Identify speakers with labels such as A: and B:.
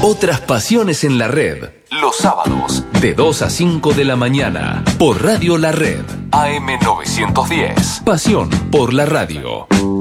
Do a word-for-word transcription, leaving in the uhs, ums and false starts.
A: Otras pasiones en la red. Los sábados, de dos a cinco de la mañana, por Radio La Red. A M novecientos diez. Pasión por la radio.